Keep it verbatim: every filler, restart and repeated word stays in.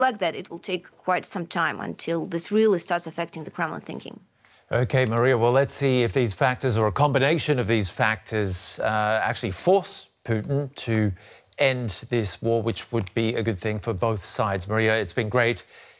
like that, it will take quite some time until this really starts affecting the Kremlin thinking. OK, Maria, well, let's see if these factors, or a combination of these factors, uh, actually force Putin to end this war, which would be a good thing for both sides. Maria, it's been great